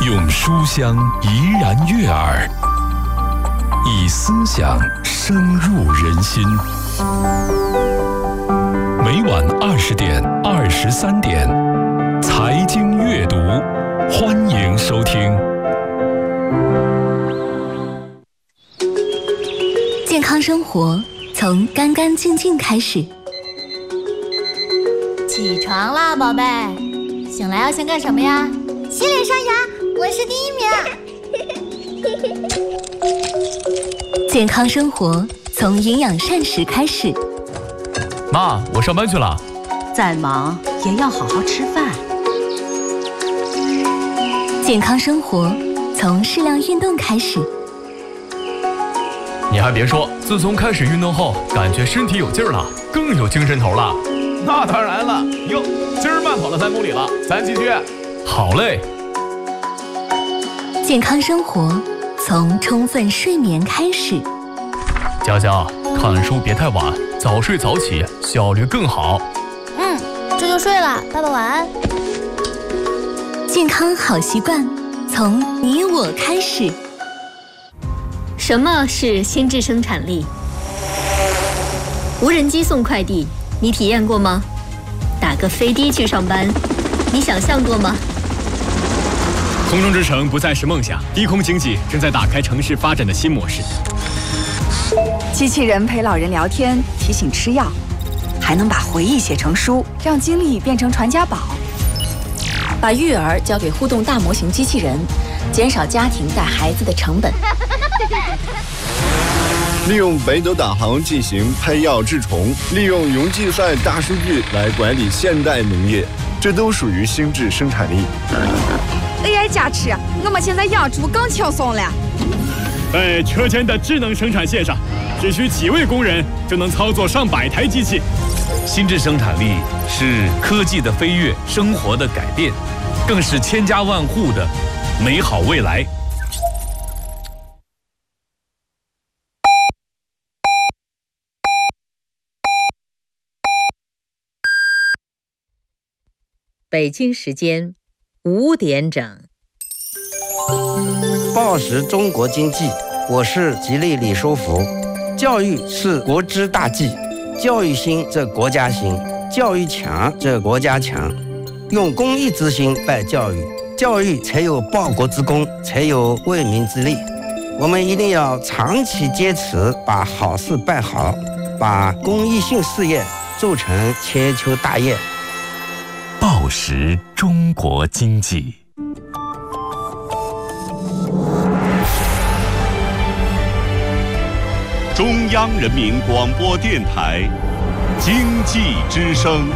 用书香怡然悦耳，以思想深入人心。每晚20点、23点，财经阅读，欢迎收听。 健康生活从干干净净开始。 起床啦，宝贝！醒来要先干什么呀？ 洗脸刷牙，我是第1名。 健康生活从营养膳食开始。 妈，我上班去了。 再忙也要好好吃饭。 健康生活从适量运动开始。 你还别说，自从开始运动后，感觉身体有劲儿了，更有精神头了。 那当然了，哟，今儿慢跑了3公里了，咱继续。 好嘞。 健康生活从充分睡眠开始。 佳佳，看书别太晚，早睡早起，效率更好。 这就睡了，爸爸晚安。 健康好习惯从你我开始。 什么是心智生产力？无人机送快递，你体验过吗？打个飞的去上班，你想象过吗？ 空中之城不再是梦想，低空经济正在打开城市发展的新模式。 机器人陪老人聊天，提醒吃药，还能把回忆写成书，让经历变成传家宝。 把育儿交给互动大模型机器人，减少家庭带孩子的成本。 利用北斗导航进行配药治虫，利用云计算大数据来管理现代农业，这都属于心智生产力。 AI 加持，我们现在养猪更轻松了。 在车间的智能生产线上，只需几位工人就能操作上百台机器。 心智生产力是科技的飞跃，生活的改变，更是千家万户的美好未来。 北京时间5点整。 报时中国经济，我是吉利李书福。教育是国之大计，教育兴则国家兴，教育强则国家强。用公益之心办教育，教育才有报国之功，才有为民之利。我们一定要长期坚持把好事办好，把公益性事业做成千秋大业。 报时中国经济。 中央人民广播电台经济之声。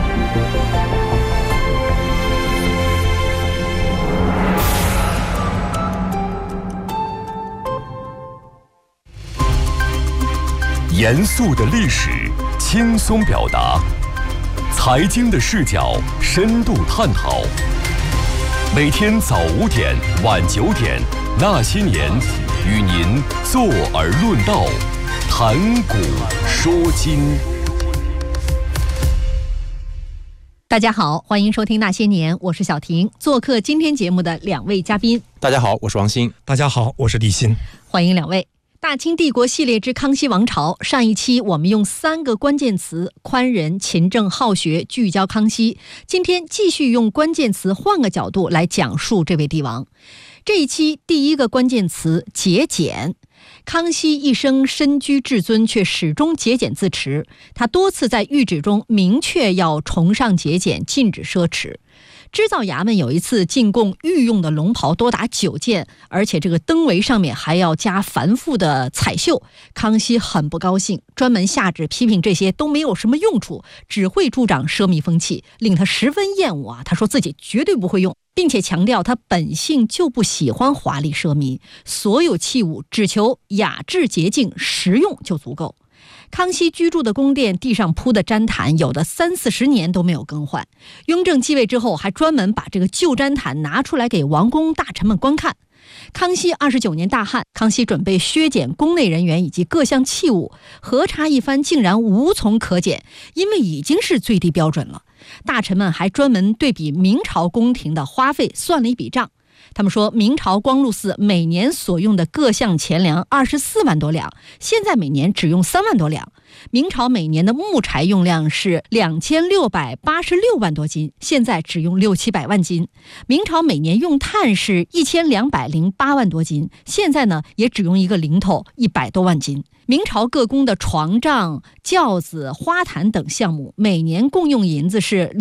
严肃的历史，轻松表达；财经的视角，深度探讨。每天早5点、晚9点，那些年，与您坐而论道，谈古说今。 大家好，欢迎收听那些年，我是小婷。做客今天节目的2位嘉宾。 大家好，我是王鑫。 大家好，我是李欣。 欢迎2位。大清帝国系列之康熙王朝，上一期我们用3个关键词：宽仁、勤政、好学，聚焦康熙。今天继续用关键词换个角度来讲述这位帝王。这一期第1个关键词：节俭。康熙一生身居至尊，却始终节俭自持。他多次在谕旨中明确要崇尚节俭，禁止奢侈。织造衙门有一次进贡御用的龙袍多达9件，而且这个灯围上面还要加繁复的彩绣。康熙很不高兴，专门下旨批评这些都没有什么用处，只会助长奢靡风气，令他十分厌恶啊！他说自己绝对不会用，并且强调他本性就不喜欢华丽奢靡，所有器物只求雅致洁净，实用就足够。康熙居住的宫殿地上铺的毡毯，有的30-40年都没有更换。雍正继位之后，还专门把这个旧毡毯拿出来给王公大臣们观看。康熙29年大旱，康熙准备削减宫内人员以及各项器物，核查一番，竟然无从可减，因为已经是最低标准了。大臣们还专门对比明朝宫廷的花费，算了一笔账。 他们说，明朝光禄寺每年所用的各项钱粮24万多两，现在每年只用3万多两。明朝每年的木柴用量是2686万多斤，现在只用600-700万斤。明朝每年用炭是1208万多斤，现在呢也只用一个零头100多万斤。明朝各宫的床帐、轿子、花坛等项目，每年共用银子是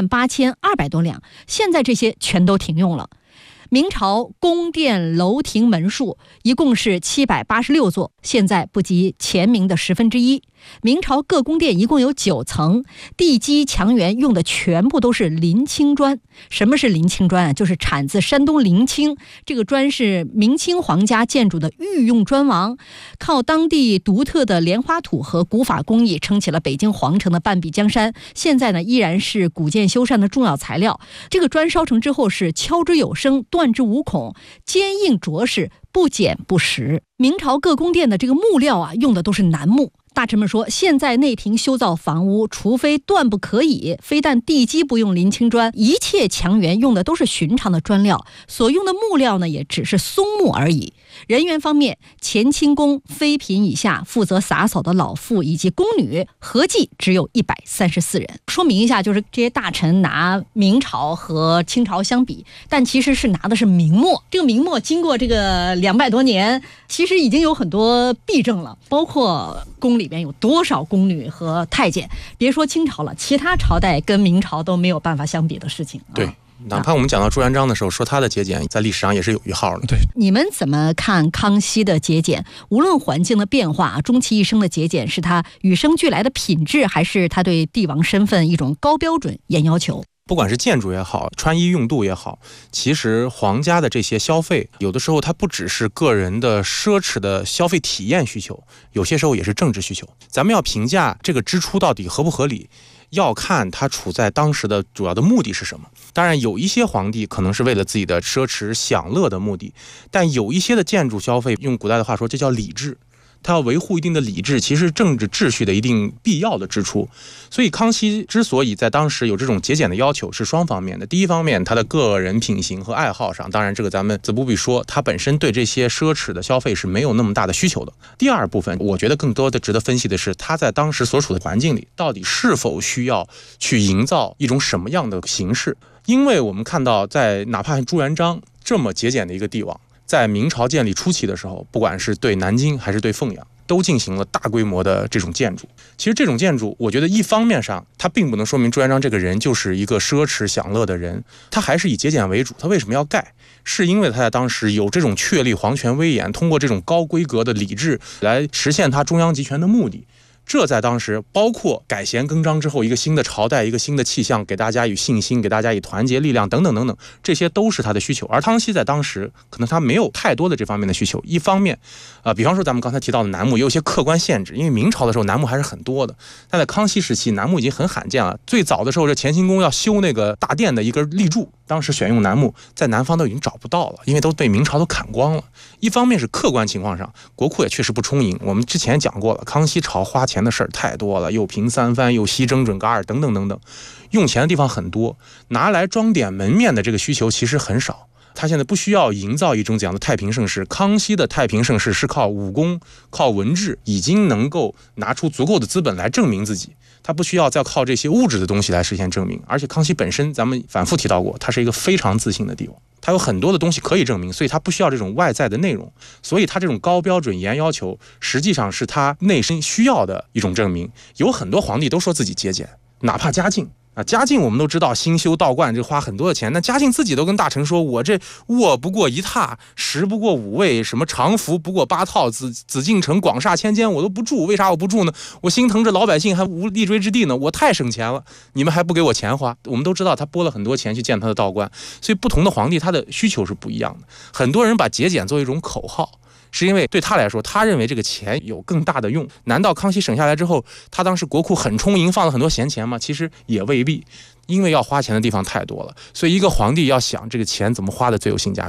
28200多两，现在这些全都停用了。明朝宫殿楼亭门数一共是786座，现在不及前明的1/10。明朝各宫殿一共有9层，地基墙垣用的全部都是临清砖。什么是临清砖啊？就是产自山东临清，这个砖是明清皇家建筑的御用砖王，靠当地独特的莲花土和古法工艺撑起了北京皇城的半壁江山。现在呢，依然是古建修缮的重要材料。这个砖烧成之后是敲之有声，断之无孔，坚硬着实，不减不实。明朝各宫殿的这个木料啊，用的都是楠木。大臣们说，现在内廷修造房屋，除非断不可以，非但地基不用临清砖，一切墙垣用的都是寻常的砖料，所用的木料呢，也只是松木而已。人员方面，乾清宫妃嫔以下负责洒扫的老妇以及宫女，合计只有134人。说明一下，就是这些大臣拿明朝和清朝相比，但其实是拿的是明末。这个明末经过这个200多年，其实已经有很多弊政了，包括宫里边有多少宫女和太监，别说清朝了，其他朝代跟明朝都没有办法相比的事情。 对，哪怕我们讲到朱元璋的时候，说他的节俭在历史上也是有一号的。对， 你们怎么看康熙的节俭？无论环境的变化，终其一生的节俭是他与生俱来的品质，还是他对帝王身份一种高标准严要求？ 不管是建筑也好，穿衣用度也好，其实皇家的这些消费，有的时候它不只是个人的奢侈的消费体验需求，有些时候也是政治需求。咱们要评价这个支出到底合不合理，要看它处在当时的主要的目的是什么。当然有一些皇帝可能是为了自己的奢侈享乐的目的，但有一些的建筑消费，用古代的话说，这叫礼制，它要维护一定的礼制，其实政治秩序的一定必要的支出。所以康熙之所以在当时有这种节俭的要求，是双方面的。第一方面，他的个人品行和爱好上，当然这个咱们自不必说，他本身对这些奢侈的消费是没有那么大的需求的。第二部分，我觉得更多的值得分析的是，他在当时所处的环境里，到底是否需要去营造一种什么样的形式。因为我们看到，在哪怕朱元璋这么节俭的一个帝王，在明朝建立初期的时候，不管是对南京还是对凤阳，都进行了大规模的这种建筑。其实这种建筑，我觉得一方面上，它并不能说明朱元璋这个人就是一个奢侈享乐的人，他还是以节俭为主。他为什么要盖？是因为他在当时有这种确立皇权威严，通过这种高规格的礼制来实现他中央集权的目的。这在当时，包括改弦更张之后，一个新的朝代，一个新的气象，给大家以信心，给大家以团结力量等等等等，这些都是他的需求。而康熙在当时可能他没有太多的这方面的需求。一方面比方说咱们刚才提到的楠木，也有些客观限制，因为明朝的时候楠木还是很多的，但在康熙时期楠木已经很罕见了。最早的时候，这乾清宫要修那个大殿的一根立柱，当时选用楠木，在南方都已经找不到了，因为都被明朝都砍光了。一方面是客观情况上，国库也确实不充盈，我们之前讲过了，康熙朝花钱的事儿太多了，又平三藩，又西征准噶尔等等等等，用钱的地方很多，拿来装点门面的这个需求其实很少。他现在不需要营造一种怎样的太平盛世，康熙的太平盛世是靠武功，靠文治，已经能够拿出足够的资本来证明自己，他不需要再靠这些物质的东西来实现证明。而且康熙本身咱们反复提到过，他是一个非常自信的帝王，他有很多的东西可以证明，所以他不需要这种外在的内容。所以他这种高标准严要求，实际上是他内心需要的一种证明。有很多皇帝都说自己节俭，哪怕嘉靖嘉靖我们都知道兴修道观这花很多的钱，那嘉靖自己都跟大臣说，我这卧不过1榻，食不过5味，什么常服不过8套，紫禁城广厦千间我都不住，为啥我不住呢？我心疼这老百姓还无立锥之地呢，我太省钱了，你们还不给我钱花。我们都知道他拨了很多钱去建他的道观，所以不同的皇帝他的需求是不一样的。很多人把节俭作为一种口号，是因为对他来说，他认为这个钱有更大的用。难道康熙省下来之后，他当时国库很充盈，放了很多闲钱吗？其实也未必，因为要花钱的地方太多了。所以一个皇帝要想这个钱怎么花的最有性价比。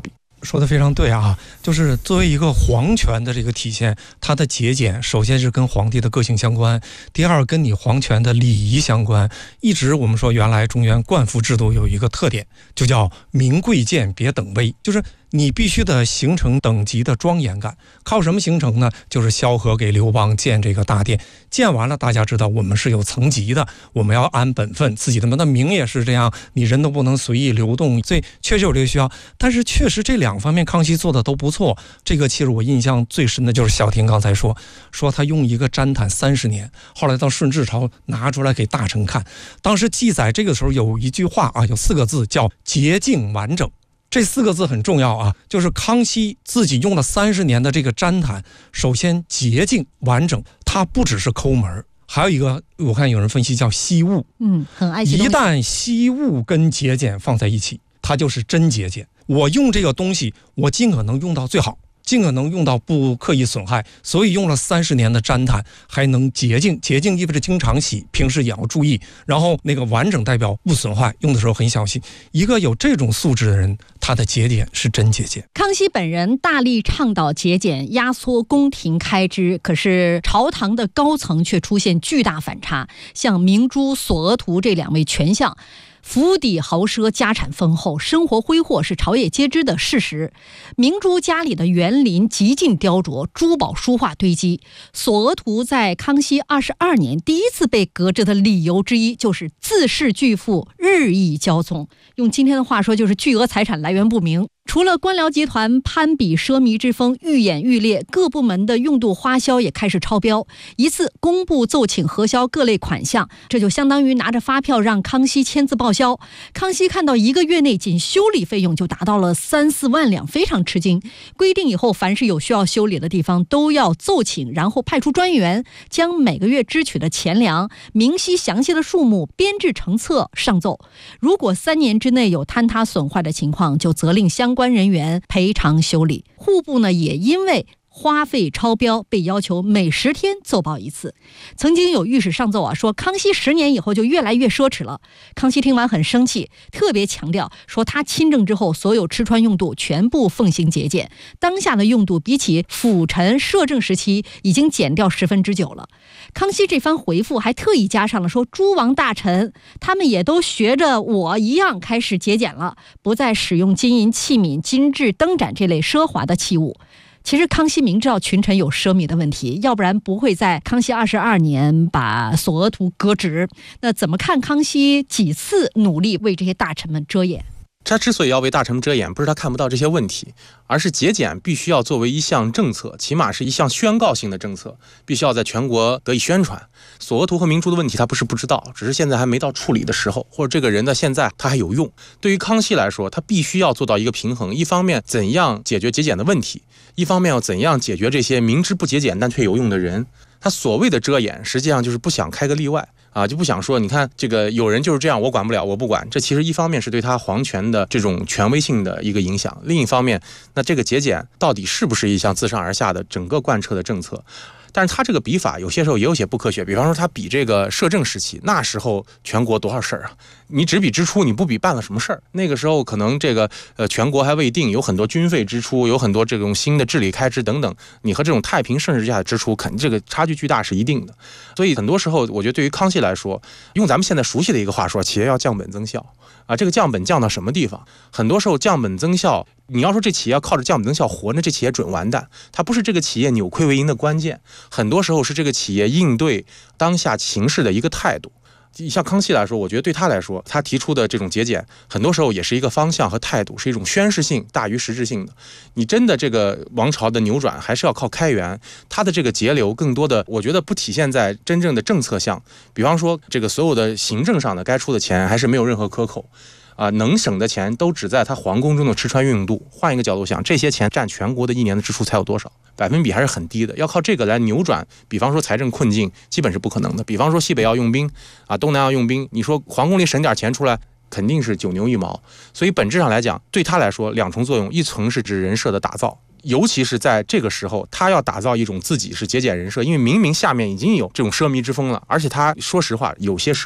说的非常对啊，就是作为一个皇权的这个体现，它的节俭首先是跟皇帝的个性相关，第二跟你皇权的礼仪相关。一直我们说原来中原冠服制度有一个特点，就叫明贵贱别等威，就是你必须得形成等级的庄严感。靠什么形成呢？就是萧何给刘邦建这个大殿，建完了大家知道我们是有层级的，我们要按本分，自己的名也是这样，你人都不能随意流动，所以确实有这个需要。但是确实这两方面康熙做的都不错。这个其实我印象最深的就是小婷刚才说他用一个毡毯30年，后来到顺治朝拿出来给大臣看，当时记载这个时候有一句话啊，有4个字叫洁净完整。这4个字很重要啊，就是康熙自己用了30年的这个毡毯，首先洁净完整，它不只是抠门，还有一个我看有人分析叫惜物， 很爱惜东西。 一旦惜物跟节俭放在一起，它就是真节俭。我用这个东西，我尽可能用到最好，尽可能用到不刻意损害，所以用了30年的毡毯还能洁净。洁净意味着经常洗，平时也要注意。然后那个完整代表不损坏，用的时候很小心。一个有这种素质的人，他的节俭是真节俭。 康熙本人大力倡导节俭，压缩宫廷开支，可是朝堂的高层却出现巨大反差。像明珠、索额图这2位权相，府邸豪奢，家产丰厚，生活挥霍是朝野皆知的事实。明珠家里的园林极尽雕琢，珠宝书画堆积。索额图在康熙22年第一次被革职的理由之一，就是自恃巨富，日益骄纵。用今天的话说，就是巨额财产来源不明。除了官僚集团攀比奢靡之风愈演愈烈，各部门的用度花销也开始超标。一次工部奏请核销各类款项，这就相当于拿着发票让康熙签字报销。康熙看到1个月内仅修理费用就达到了3、4万两，非常吃惊。规定以后凡是有需要修理的地方都要奏请，然后派出专员将每个月支取的钱粮明晰详细的数目编制成册上奏。如果3年之内有坍塌损坏的情况，就责令相关人员赔偿修理。户部呢，也因为花费超标被要求每10天奏报一次。曾经有御史上奏说康熙10年以后就越来越奢侈了。康熙听完很生气，特别强调说他亲政之后所有吃穿用度全部奉行节俭，当下的用度比起辅臣摄政时期已经减掉9%了。康熙这番回复还特意加上了说诸王大臣他们也都学着我一样开始节俭了，不再使用金银器皿、金制灯盏这类奢华的器物。其实康熙明知道群臣有奢靡的问题，要不然不会在康熙22年把索额图革职。那怎么看康熙几次努力为这些大臣们遮掩？ 他之所以要为大臣们遮掩，不是他看不到这些问题，而是节俭必须要作为一项政策，起码是一项宣告性的政策，必须要在全国得以宣传。索额图和明珠的问题他不是不知道，只是现在还没到处理的时候，或者这个人呢现在他还有用。对于康熙来说，他必须要做到一个平衡，一方面怎样解决节俭的问题，一方面要怎样解决这些明知不节俭但却有用的人。他所谓的遮掩实际上就是不想开个例外啊，就不想说你看这个有人就是这样，我管不了，我不管。这其实一方面是对他皇权的这种权威性的一个影响，另一方面那这个节俭到底是不是一项自上而下的整个贯彻的政策。但是他这个比法有些时候也有些不科学，比方说他比这个摄政时期，那时候全国多少事儿啊，你只比支出，你不比办了什么事儿。那个时候可能这个全国还未定，有很多军费支出，有很多这种新的治理开支等等，你和这种太平盛世之下的支出肯定这个差距巨大是一定的。所以很多时候我觉得对于康熙来说，用咱们现在熟悉的一个话说，企业要降本增效啊，这个降本降到什么地方？很多时候降本增效，你要说这企业要靠着降本增效活，那这企业准完蛋。它不是这个企业扭亏为盈的关键，很多时候是这个企业应对当下形势的一个态度。像康熙来说，我觉得对他来说，他提出的这种节俭，很多时候也是一个方向和态度，是一种宣示性大于实质性的。你真的这个王朝的扭转，还是要靠开源。他的这个节流，更多的我觉得不体现在真正的政策项，比方说这个所有的行政上的该出的钱，还是没有任何克扣。能省的钱都只在他皇宫中的吃穿用度。换一个角度想，这些钱占全国的1年的支出才有多少？百分比还是很低的。要靠这个来扭转，比方说财政困境，基本是不可能的。比方说西北要用兵东南要用兵，你说皇宫里省点钱出来，肯定是9牛1毛。所以本质上来讲，对他来说2重作用，一层是指人设的打造。尤其是在这个时候，他要打造一种自己是节俭人设，因为明明下面已经有这种奢靡之风了，而且他说实话有些失控。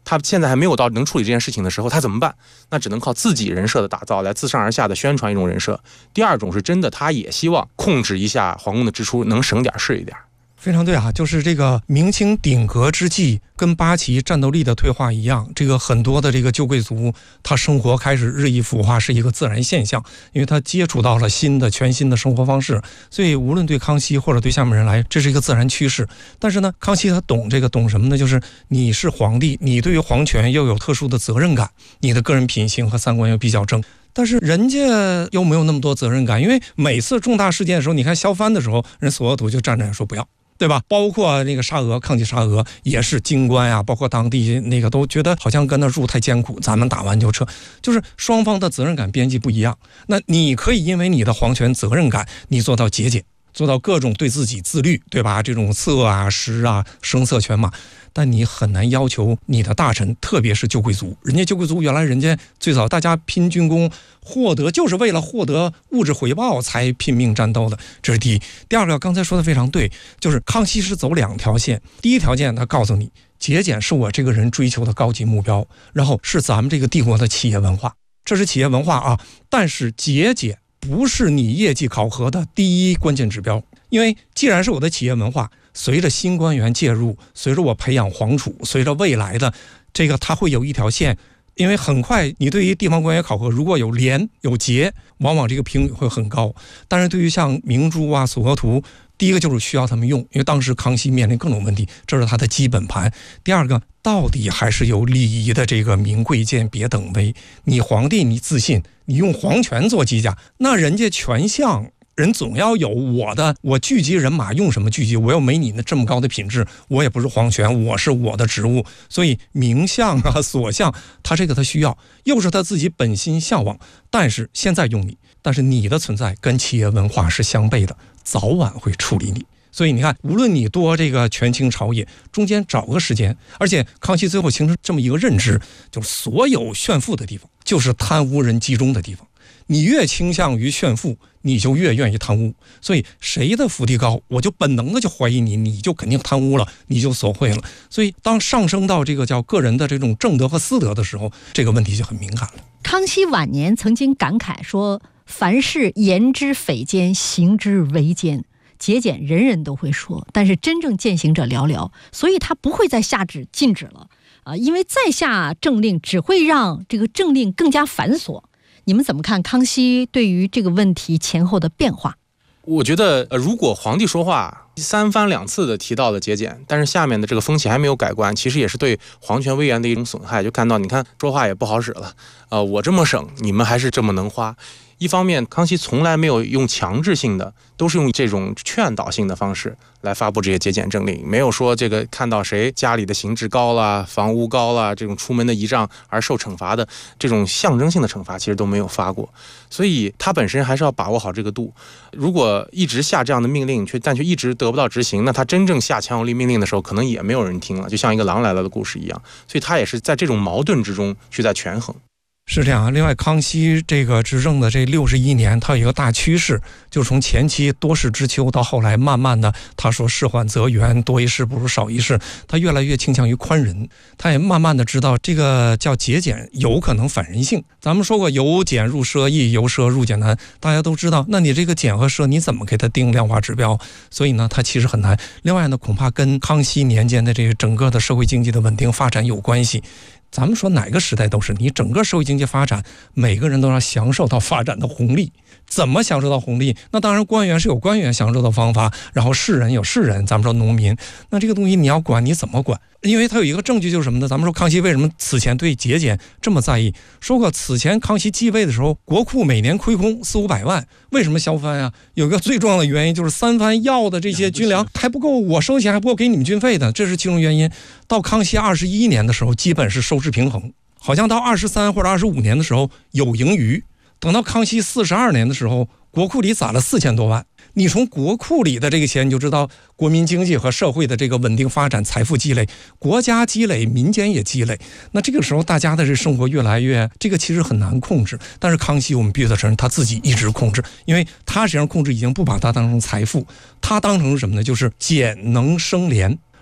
他现在还没有到能处理这件事情的时候，他怎么办？那只能靠自己人设的打造来自上而下的宣传一种人设。第二种是真的，他也希望控制一下皇宫的支出，能省点是一点。 非常对啊，就是这个明清鼎革之际，跟八旗战斗力的退化一样，这个很多的这个旧贵族，他生活开始日益腐化，是一个自然现象，因为他接触到了全新的生活方式，所以无论对康熙或者对下面人来，这是一个自然趋势。但是呢，康熙他懂什么呢？就是你是皇帝，你对于皇权又有特殊的责任感，你的个人品行和三观又比较正。但是人家又没有那么多责任感，因为每次重大事件的时候，你看削藩的时候，人索额图就站着说不要。对吧？包括那个沙俄抗击沙俄也是京官啊，包括当地那个都觉得好像跟那住太艰苦，咱们打完就撤，就是双方的责任感边际不一样。那你可以因为你的皇权责任感，你做到节俭，做到各种对自己自律，对吧？这种色啊、食啊、声色犬马，但你很难要求你的大臣，特别是旧贵族。人家旧贵族原来人家最早大家拼军功，就是为了获得物质回报才拼命战斗的，这是第一。第二个，刚才说的非常对，就是康熙是走两条线。第一条线，他告诉你，节俭是我这个人追求的高级目标，然后是咱们这个帝国的企业文化，这是企业文化啊。但是节俭不是你业绩考核的第一关键指标，因为既然是我的企业文化，随着新官员介入，随着我培养皇储，随着未来的这个，它会有一条线。因为很快你对于地方官员考核，如果有廉有节，往往这个评语会很高。但是对于像明珠啊、索额图，第一个就是需要他们用，因为当时康熙面临各种问题，这是他的基本盘。第二个，到底还是有礼仪的这个明贵贱别等微。你皇帝你自信，你用皇权做机甲，那人家权相人总要有我聚集人马用什么聚集，我又没你那这么高的品质，我也不是皇权，我是我的职务。所以名相啊、所相，他这个他需要，又是他自己本心向往，但是现在用你，但是你的存在跟企业文化是相悖的，早晚会处理你。所以你看，无论你多这个权倾朝野，中间找个时间，而且康熙最后形成这么一个认知，就是所有炫富的地方，就是贪污人集中的地方。你越倾向于炫富，你就越愿意贪污。所以谁的福地高，我就本能的就怀疑你，你就肯定贪污了，你就索贿了。所以当上升到这个叫个人的这种正德和私德的时候，这个问题就很敏感了。 康熙晚年曾经感慨说，凡事言之匪奸，行之为奸。节俭人人都会说，但是真正践行者寥寥，所以他不会再下旨禁止了因为再下政令只会让这个政令更加繁琐。你们怎么看康熙对于这个问题前后的变化？ 我觉得如果皇帝说话3番2次的提到了节俭，但是下面的这个风气还没有改观，其实也是对皇权威严的一种损害。就看到你看说话也不好使了我这么省，你们还是这么能花。一方面，康熙从来没有用强制性的，都是用这种劝导性的方式来发布这些节俭政令，没有说这个看到谁家里的刑制高了、房屋高了，这种出门的仪仗而受惩罚的这种象征性的惩罚，其实都没有发过。所以他本身还是要把握好这个度。如果一直下这样的命令，但却一直得不到执行，那他真正下强有力命令的时候，可能也没有人听了，就像一个狼来了的故事一样。所以他也是在这种矛盾之中去在权衡。 是这样。另外，康熙这个执政的这61年，他有一个大趋势，就是从前期多事之秋到后来慢慢的，他说事缓则圆，多一事不如少一事，他越来越倾向于宽仁。他也慢慢的知道这个叫节俭有可能反人性。咱们说过由俭入奢易，由奢入俭难，大家都知道。那你这个俭和奢你怎么给他定量化指标？所以呢，他其实很难。另外呢，恐怕跟康熙年间的这个整个的社会经济的稳定发展有关系。咱们说哪个时代都是，你整个社会经济发展，每个人都要享受到发展的红利。怎么享受到红利？那当然官员是有官员享受的方法，然后士人有士人，咱们说农民，那这个东西你要管，你怎么管？因为它有一个证据就是什么呢？咱们说康熙为什么此前对节俭这么在意？说过此前康熙继位的时候，国库每年亏空400-500万，为什么削藩啊？有个最重要的原因就是3番要的这些军粮还不够，我收钱还不够给你们军费的，这是其中原因。到康熙21年的时候，基本是收支平衡，好像到23或者25年的时候有盈余。等到康熙42年的时候，国库里攒了4000多万。你从国库里的这个钱，你就知道国民经济和社会的这个稳定发展、财富积累，国家积累，民间也积累。那这个时候大家的这生活越来越，这个其实很难控制。但是康熙我们必须得承认，他自己一直控制，因为他实际上控制已经不把它当成财富，他当成什么呢？就是俭能生廉。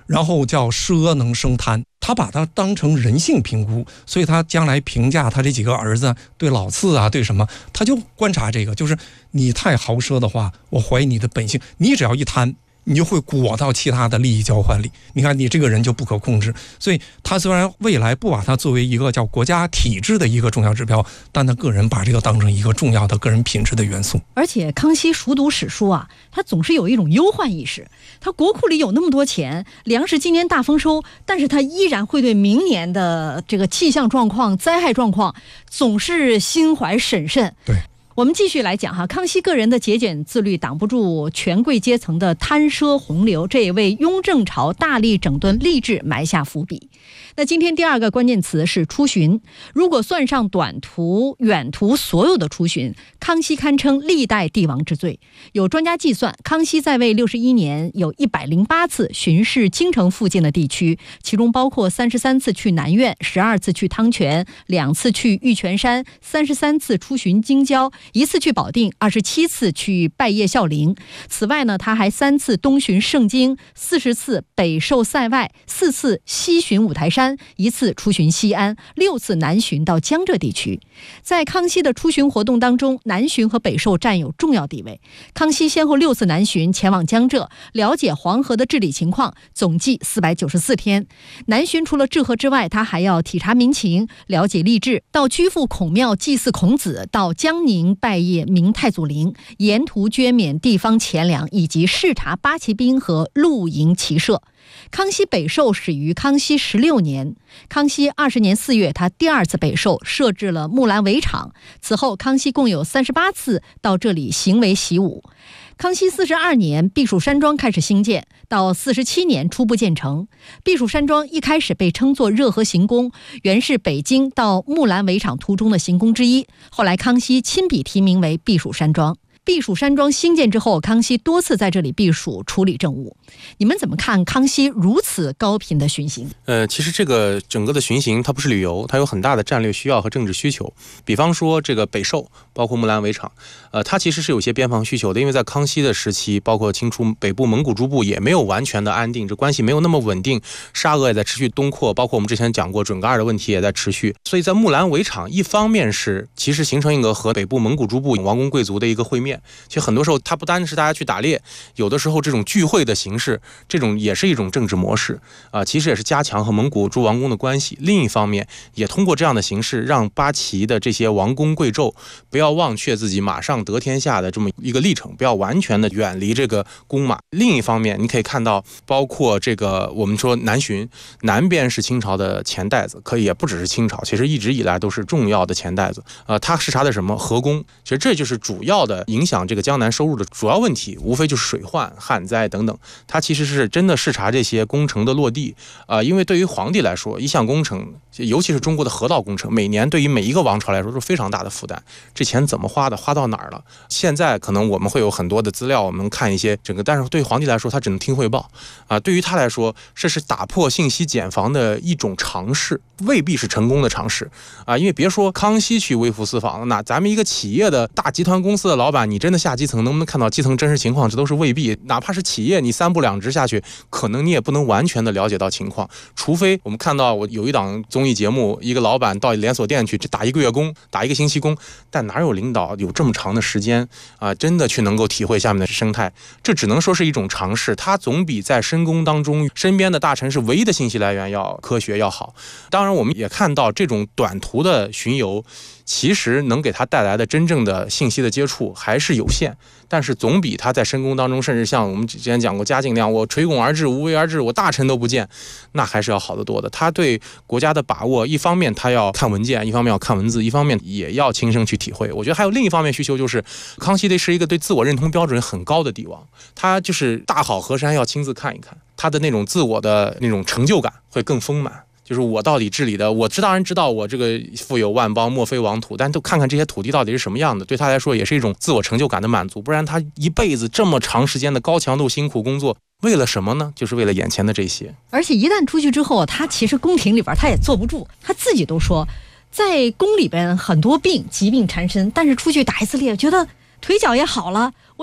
然后叫奢能生贪，他把它当成人性评估，所以他将来评价他这几个儿子对老四啊，对什么，他就观察这个，就是你太豪奢的话，我怀疑你的本性，你只要一贪，你就会裹到其他的利益交换里，你看你这个人就不可控制。所以他虽然未来不把它作为一个叫国家体制的一个重要指标，但他个人把这个当成一个重要的个人品质的元素。 而且康熙熟读史书啊，他总是有一种忧患意识，他国库里有那么多钱，粮食今年大丰收，但是他依然会对明年的这个气象状况、灾害状况总是心怀审慎。 对， 我们继续来讲哈，康熙个人的节俭自律挡不住权贵阶层的贪奢洪流，这也为雍正朝大力整顿吏治埋下伏笔。那今天第二个关键词是出巡，如果算上短途、远途所有的出巡，康熙堪称历代帝王之最。有专家计算，康熙在位61年有108次巡视京城附近的地区，其中包括33次去南苑、12次去汤泉、2次去玉泉山、33次出巡京郊、1次去保定、27次去拜谒孝陵。此外呢，他还3次东巡盛京、40次北受塞外、4次西巡五台山、1次出巡西安、6次南巡到江浙地区。在康熙的出巡活动当中，南巡和北受占有重要地位。康熙先后6次南巡前往江浙，了解黄河的治理情况，总计494天。南巡除了治河之外，他还要体察民情，了解吏治，到曲阜孔庙祭祀孔子，到江宁拜谒明太祖陵，沿途捐免地方钱粮，以及视察八旗兵和露营骑射。康熙北狩始于康熙16年，康熙20年4月，他第2次北狩，设置了木兰围场。此后，康熙共有38次到这里行为习武。康熙42年，避暑山庄开始兴建，到47年初步建成。避暑山庄一开始被称作热河行宫，原是北京到木兰围场途中的行宫之一，后来康熙亲笔题名为避暑山庄。避暑山庄兴建之后，康熙多次在这里避暑处理政务。你们怎么看康熙如此高频的巡行？ 其实这个整个的巡行它不是旅游，它有很大的战略需要和政治需求。比方说这个北狩，包括木兰围场，它其实是有些边防需求的，因为在康熙的时期，包括清初北部蒙古诸部也没有完全的安定，这关系没有那么稳定，沙俄也在持续东扩，包括我们之前讲过准噶尔的问题也在持续。所以在木兰围场，一方面是其实形成一个和北部蒙古诸部王公贵族的一个会面。其实很多时候它不单是大家去打猎，有的时候这种聚会的形式，这种也是一种政治模式其实也是加强和蒙古诸王公的关系。另一方面也通过这样的形式，让八旗的这些王公贵胄不要忘却自己马上得天下的这么一个历程，不要完全的远离这个弓马。另一方面你可以看到，包括这个我们说南巡，南边是清朝的钱袋子，可以也不只是清朝，其实一直以来都是重要的钱袋子它视察的什么河工，其实这就是主要的影响这个江南收入的主要问题，无非就是水患、旱灾等等。它其实是真的视察这些工程的落地因为对于皇帝来说，一项工程，尤其是中国的河道工程，每年对于每一个王朝来说是非常大的负担。这钱怎么花的，花到哪儿了？现在可能我们会有很多的资料，我们看一些整个，但是对于皇帝来说，他只能听汇报对于他来说，这是打破信息茧房的一种尝试，未必是成功的尝试因为别说康熙去微服私访，那咱们一个企业的大集团公司的老板，你真的下基层能不能看到基层真实情况，这都是未必。哪怕是企业，你3部2职下去，可能你也不能完全的了解到情况，除非我们看到我有一档综艺节目，一个老板到连锁店去打1个月工，打1个星期工，但哪有领导有这么长的时间真的去能够体会下面的生态？这只能说是一种尝试，它总比在深宫当中身边的大臣是唯一的信息来源要科学要好。当然我们也看到这种短途的巡游其实能给他带来的真正的信息的接触还是有限，但是总比他在深宫当中，甚至像我们之前讲过嘉靖那样，我垂拱而治，无为而治，我大臣都不见，那还是要好得多的。他对国家的把握，一方面他要看文件，一方面要看文字，一方面也要亲身去体会。我觉得还有另一方面需求，就是康熙是一个对自我认同标准很高的帝王，他就是大好河山要亲自看一看，他的那种自我的那种成就感会更丰满。就是我到底治理的，我当然知道我这个富有万邦，莫非王土，但都看看这些土地到底是什么样的，对他来说也是一种自我成就感的满足。不然他一辈子这么长时间的高强度辛苦工作，为了什么呢？就是为了眼前的这些。 而且一旦出去之后，他其实宫廷里边他也坐不住，他自己都说，在宫里边很多疾病缠身，但是出去打一次猎，觉得腿脚也好了，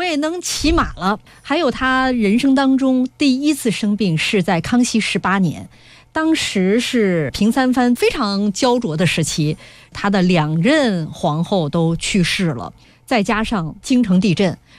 我也能骑马了。还有他人生当中第一次生病是在康熙18年，当时是平三藩非常焦灼的时期，他的2任皇后都去世了，再加上京城地震，